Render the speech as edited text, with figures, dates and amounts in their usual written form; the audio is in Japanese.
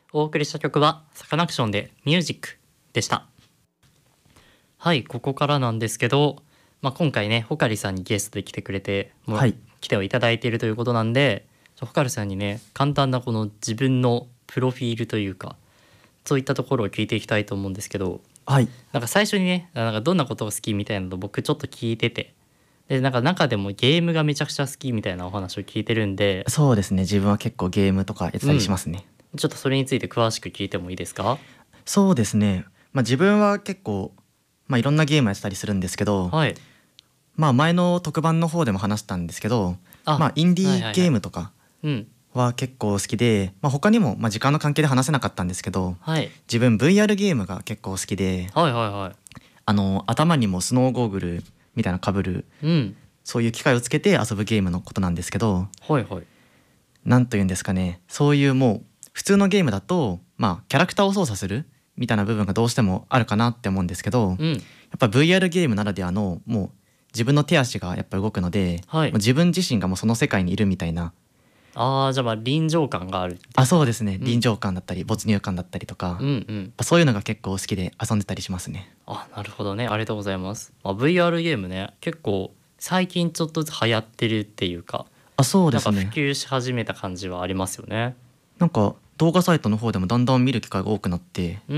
お送りした曲はサカナクションでミュージックでした。はい、ここからなんですけど、今回ねホカリさんにゲストで来てくれてはい。 来てはいただいているということなんで、ホカリさんにね簡単なこの自分のプロフィールというかそういったところを聞いていきたいと思うんですけど、 はい。 なんか最初にねなんかどんなことが好きみたいなの僕ちょっと聞いてて、でなんか中でもゲームがめちゃくちゃ好きみたいなお話を聞いてるんで、 そうですね。自分は結構ゲームとかやってたりしますね。 ちょっとそれについて詳しく聞いてもいいですか？ そうですね。自分は結構、いろんなゲームやってたりするんですけど、 はい。 前の特番の方でも話したんですけど、 あ、 インディーはいはいはい。 ゲームとかうん。 は結構好きで、他にも、時間の関係で話せなかったんですけど、 はい。 自分 VR ゲームが結構好きで、 はいはいは頭にもスノーゴーグルみたいな被る、 い。うん。 そういう機械をつけて遊ぶゲームのことなんですけど、 はいはい。 なんというんですかね、そういうもう普通のゲームだとキャラクターを操作するみたいな部分がどうしてもあるかなって思うんですけど、やうん。 っぱ VR ゲームならではのもう自分の手足がやっぱ動くので、 はい。 もう自分自身がもうその世界にいるみたいな。 ああ、じゃあ臨場感があるっていうあ、 か。 そうですね。 うん。 臨場感だったり没入感だったりとか、 うんうん。 そういうのが結構好きで遊んでたりしますね。 あ、なるほどね。ありがとうございます。VR ゲームね、結構最近ちょっとずつ流行ってるっていうか、 あ、そうでなんか普すね。 及し始めた感じはありますよね。 なんか動画サイトの方でもだんだん見る機会が多くなって、 うん。